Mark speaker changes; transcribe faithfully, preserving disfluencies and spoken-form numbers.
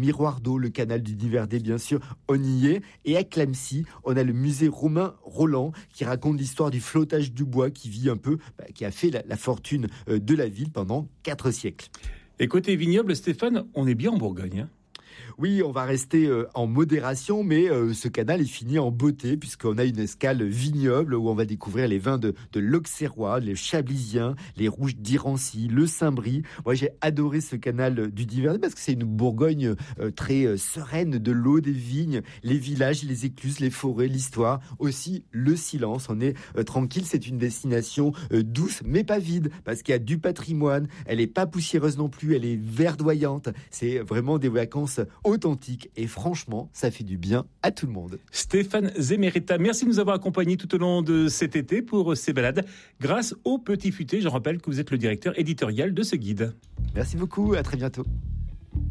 Speaker 1: Miroir d'eau, le canal du Nivernais, bien sûr, on y est. Et à Clamecy, on a le musée Romain Roland qui raconte l'histoire du flottage du bois qui vit un peu, bah, qui a fait la, la fortune euh, de la ville pendant quatre siècles.
Speaker 2: Et côté vignoble, Stéphane, on est bien en Bourgogne, hein ?
Speaker 1: Oui, on va rester euh, en modération, mais euh, ce canal est fini en beauté puisqu'on a une escale vignoble où on va découvrir les vins de, de l'Auxerrois, les Chablisiens, les Rouges d'Irancy, le Saint-Brie. Moi, j'ai adoré ce canal du Nivernais parce que c'est une Bourgogne euh, très euh, sereine, de l'eau, des vignes, les villages, les écluses, les forêts, l'histoire, aussi le silence. On est euh, tranquille, c'est une destination euh, douce, mais pas vide parce qu'il y a du patrimoine. Elle est pas poussiéreuse non plus, elle est verdoyante. C'est vraiment des vacances authentique et franchement, ça fait du bien à tout le monde.
Speaker 2: Stéphane Zemeretta, merci de nous avoir accompagnés tout au long de cet été pour ces balades grâce au Petit Futé. Je rappelle que vous êtes le directeur éditorial de ce guide.
Speaker 1: Merci beaucoup, à très bientôt.